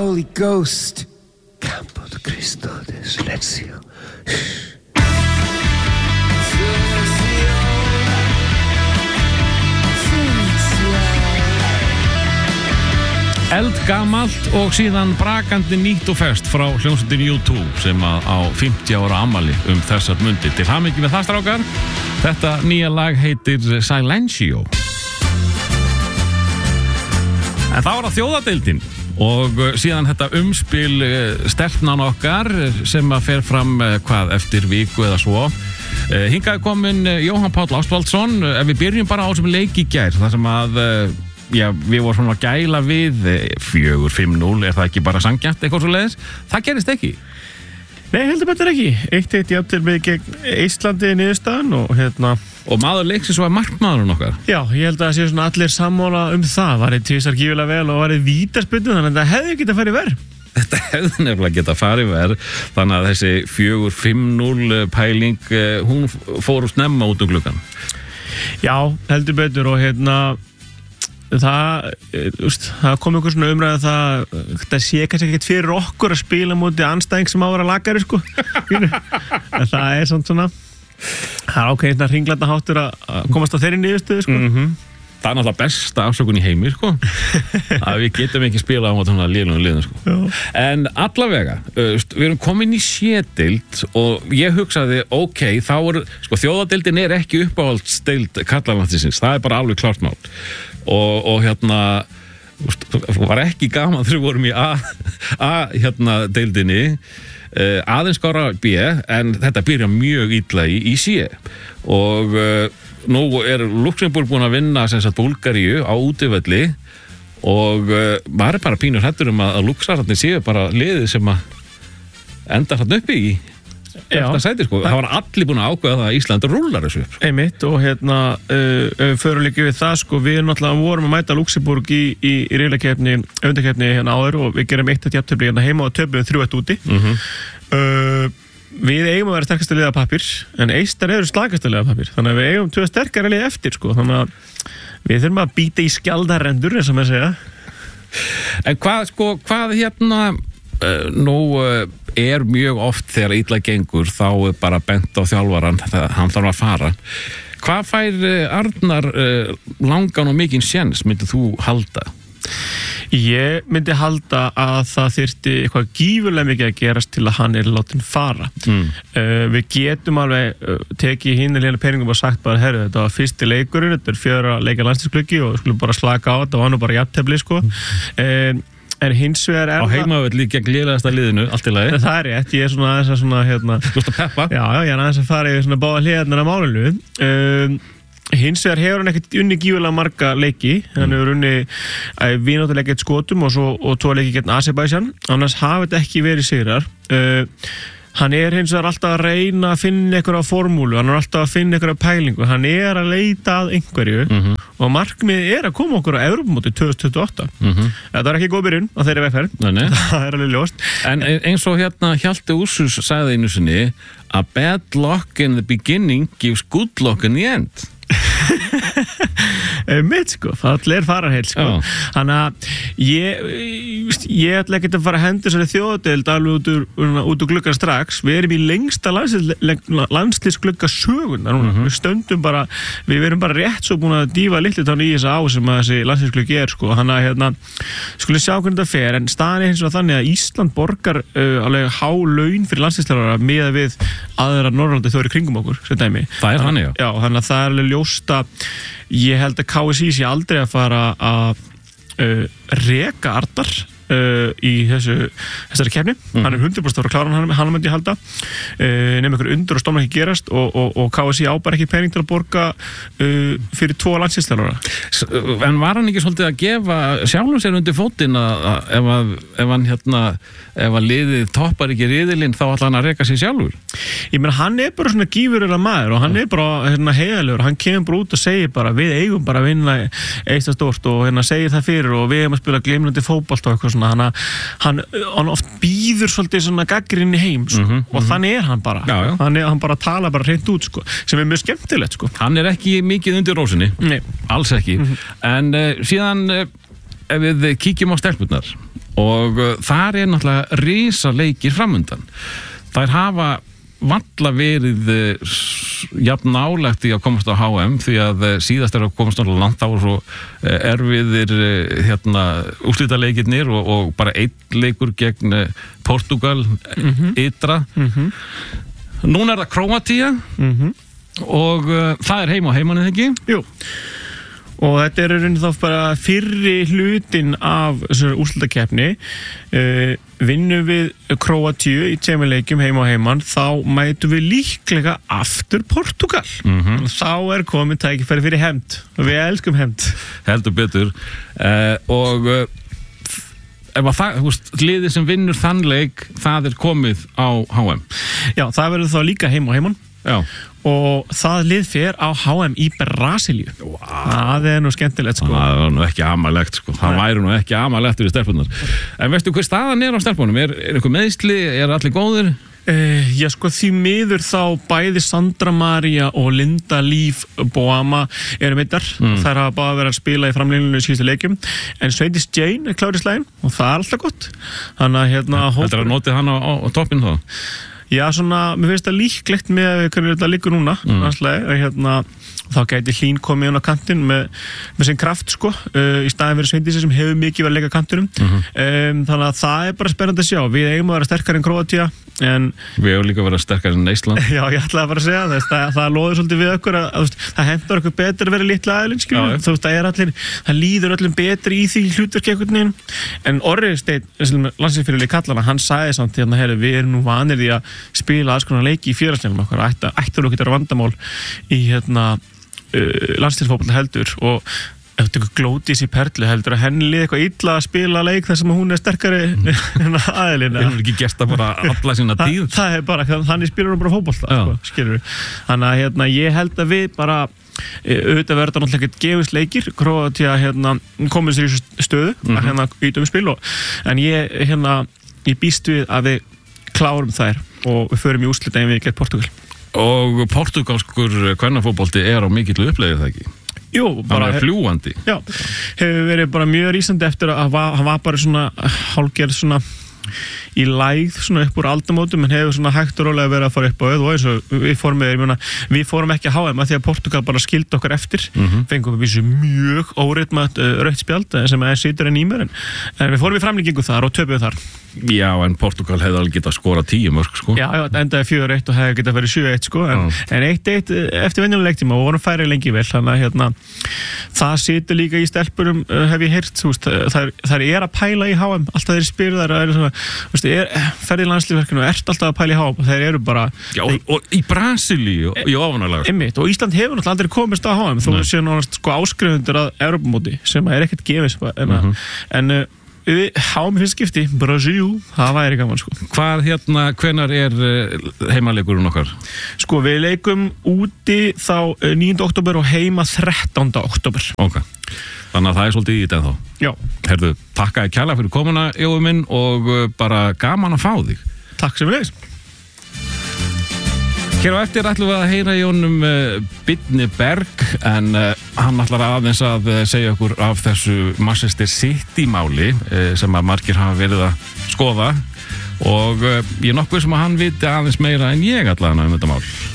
Holy Ghost. Campo de Cristo de Silencio. Eldgamalt og síðan brakandi nýtt og ferskt frá hljómsveitin U2 sem á 50 ára afmæli þessar mundir. Til hamingju með það, strákar. Þetta nýja lag heitir Silencio. En þá það þjóðadeildin og síðan þetta umspil stelpnan okkar sem fer fram eftir viku eða svo. Hingað kominn Jóhann Páll Ástvaldsson. Ef við byrjum bara á sem leik í gær, þar sem að við vorum svona að gæla við 4-5-0, er það ekki bara sanngjarnt eitthvað svo leiðis? Það gerist ekki. Nei, heldur betur ekki. 1-1 jafntefli gegn Íslandi niðurstaðan og maður leiksins var markmaðurinn okkar. Já, ég held að það sé svona allir sammála það. Varði tvisvar gífulega vel og varði vítaspyrnu, þannig að það hefði getað farið verð. Þetta hefði nefnilega getað farið verð, þannig að þessi 4-5-0 pæling, hún fór snemma út gluggann. Já, heldur betur og það kom einhver svona umræða það sé kannski ekkert fyrir okkur að spila mútið anstæðing sem á að vera lagari sko. En það svona það er ákveðin að hringlanda háttur að komast á þeirri niðurstöðu sko. Það er náttúrulega besta afsökun í heimi sko. Að við getum ekki spila á svona lélugum liðum sko. En allavega, við erum komin í C-deild og ég hugsaði þá er, sko, þjóðadeildin er ekki uppáhaldsdeild karlalandsliðsins, það er bara alveg klárt mál. Og var ekki gaman þegar við vorum í deildinni, aðeins skára B, en þetta byrja mjög illa í C og nú er Luxemburg búin að vinna Búlgaríu á útivelli og maður er bara pínur hræddur að Luxararnir séu bara liðið sem að enda þarna uppi í þetta sæti sko. Það var allir búin að ákveða það að Ísland rúllar þessu upp. Einmitt og förum líka við það sko, við náttúrulega vorum að mæta Luxemburg í riðlakeppni, undankeppni áður og við gerum 1-1 jafntefli heima og töpum 3-1 úti. Við eigum að vera sterkasta liða pappir en Eistar eru slagasta liða pappir, þannig að við eigum 2 sterkara liða eftir sko, þannig að við þurfum að býta í skjaldarendur eins og maður segja. En hvað nú er mjög oft þegar illa gengur þá er bara bent á þjálfarann, hann þarf að fara. Hvað fær Arnar langan og mikinn séns myndið þú halda? Ég myndi halda að það þyrfti eitthvað gífurlega mikið að gerast til að hann látin fara. Við getum alveg tekið hinnilega peningum og sagt bara, herru, þetta var fyrsti leikurinn, þetta er 4 leikja landsliðsgluggi og skulum bara slaka á, þetta var nú bara jafntefli sko. En hins vegar á heimavölli gegn lélegasta liðinu, allt í lagi. Það er rétt, ég er svona aðeins að Þú ert að peppa? Já, ég er aðeins að fara í svona báða hliðarnar af málinu. Hins vegar hefur hann ekkert unni gífulega marga leiki. Hann hefur unni vináttuleik gegn Skotum og 2 leiki gegn Azerbaijan. Annars hafi þetta ekki verið sigrar. Hann er hins vegar alltaf að reyna að finna einhverja formúlu, hann er alltaf að finna einhverja pælingu, hann er að leita að einhverju og markmiðið er að koma okkur á Evrópumótið 2028. Þetta er ekki góð byrjun á þeirri vegferð, það er alveg ljóst. En eins og Hjalti Úrsus sagði einu sinni, a bad luck in the beginning gives good luck in the end. Mitt sko, allir farar heil sko. Þannig að ég ætla ekki að fara að henda þessari þjóðadeild alveg út úr gluggan strax. Við erum í lengsta landsliðsglugga sögunar núna. Við stöndum bara, við erum bara rétt svo búin að dýfa litli tán í þessa sem að þessi landsliðsgluggi er sko. Þannig að skulum sjá hvernig þetta fer, en staðan er hins vegar þannig að Ísland borgar alveg há laun fyrir landsliðsþjálfara miðað við aðra Norðurlandi þjóðir kringum okkur, sem dæmi. Það er þannig, já. Þannig að það er alveg ljóst að ég held að KSÍ sé aldrei að fara að reka Arnar í þessari keppni. Hann er 100% að klára hann myndi ég halda, nefnum einhver undur og stóma ekki gerast og KSÍ ábar ekki pening til að borga fyrir 2 landsliðsþjálfara. En var hann ekki svolítið að gefa sjálfum sér undir fótinn að ef að liðið toppar ekki riðilinn þá ætla hann að reka sig sjálfur? Ég meina, hann er bara svona gífurlega maður og hann er bara heiðalegur, hann kemur bara út og segir bara, við eigum bara að vinna eitt stórt og segir það fyrir og við eigum að spila glimrandi fótbolta og eitthvað svona, hann oft býður svolítið svona gagnrýni heim sko. Og þannig er hann bara. Hann bara tala bara hreint út sko, sem er mjög skemmtilegt sko. Hann er ekki mikið undir rósinni. Nei. Alls ekki. En síðan ef við kíkjum á stelpurnar og þar náttúrulega risa leikir framundan. Þær hafa valla verið jafn nálægt í að komast á HM því að síðast að komast náttúrulega langt á og svo erfiðir úrslitaleikirnir og bara einn leikur gegn Portugal ytra. Núna það Króatía og það heima á heimann, ekki? Jú. Og þetta raunin þá bara fyrri hlutin af þessari úrslitakeppni. Vinnum við Króatíu í 2 leikjum heima á heimann, þá mætum við líklega aftur Portugal. Þá komið tækifæri fyrir hefnd. Og við elskum hefnd. Heldur betur. Og ef að það, liðið sem vinnur þann leik, það komið á HM. Já, það verður þá líka heima á heimann. Já. Og það lið fer á HM í Brasilíu. Það nú skemmtilegt, sko. Það var nú ekki amalegt, sko. Það væri nú ekki amalegt fyrir stelpunar. En veistu hver staðan á stelpunum? Er eitthvað meiðsli? Er allir góðir? Já, sko, því miður þá bæði Sandra María og Linda Líf Boama meittar. Þær hafa bara verið að spila í framlínunni í síðustu leikjum. En Sveindís Jane klár í slaginn og það alltaf gott. Þannig að Þetta notið hann á toppinn þá? Já, svona, mér finnst það líklegt með hvernig þetta liggur núna. Þá gæti Hlín komið á kantinn með sinn kraft, sko, í staðin fyrir Sveindísi sem hefur mikið verið að leika kantinum. Þannig að það bara spennandi að sjá. Við eigum að vera sterkari en Króatía, en við eigum líka að vera sterkari en Ísland. Já, ég ætlaði bara að segja það loður svolítið við okkur að það hendur okkur betur að vera litla aðilinn, skilur. Það líður öllum betri í því hlutverki einhvern veginn. En Orri Steinn, landsliðsfyrirliði kallana, hann sagði samt við erum nú vanir því að spila alls konar leiki í félagsleiknum okkar. Ættur okkur þetta vandamál í landsliðsfótbolta heldur, og ef þú tekur Glódís í Perlu heldur að henni liði eitthvað illa að spila leik þar sem hún sterkari en aðilinn. Við hefum ekki gert það bara alla sína tíð. Það bara, þannig spilur hún bara fótbolta, skilur við. Þannig að ég held að við bara auðvitað verður það náttúrulega ekkert gefist leikir. Króatía komið sér í stöðu að ítum spil, en ég býst við að við klárum þær og við förum í úrslita en við gegn Portugal. Og portugalskur kvennafótbolti á mikillu upplegið, það ekki? Jú, bara fljúgandi. Já, hefur verið bara mjög rísandi eftir að hann var bara svona hálfgerð svona í lægð svona upp úr aldamótum, en hefur svona hægt og rólega verið að fara upp á öð, og eins og við fórum ekki að HM að því að Portugal bara skildi okkar eftir, fengum við vísu mjög óritmað rautt spjald sem situr í mér, en við fórum í framlengingu þar og töpuðum þar. Já, en Portugal hefði alveg getað skorað 10 mörk, sko. Já, endaði 4-1 og hefði getað verið 7-1, sko, en 1-1 eftir venjulega leiktíma og vorum færri lengi vel, þannig að það situr líka í stelpurum, hef ég heyrt, þær að pæla í HM, alltaf þeir spyrir þær, ferði í landslífverkinu og ert alltaf að pæla í HM, þeir eru bara... Já, og í Brasilíu, í ofanarlega. Einmitt, og Ísland hefur náttúrulega aldrei komist á HM, þó séu náttúrulega áskrifundur að Evrópumóti, sem ekkert gefis, en HM fyrst skipti, Brasil, það væri gaman, sko. Hvenær heimaleikurinn okkar? Sko, við leikum úti þá 9. október og heima 13. október. Ok, þannig að það svolítið í þetta ennþá. Já. Herðu, takk að kærlega fyrir komuna, Jói minn, og bara gaman að fá þig. Takk sem við leys. Hér á eftir ætlum við að heyra í honum Birni Berg, en hann ætlar aðeins að segja okkur af þessu Manchester City máli sem að margir hafa verið að skoða, og ég er nokkuð sem að hann viti aðeins meira en ég allavega þetta mál.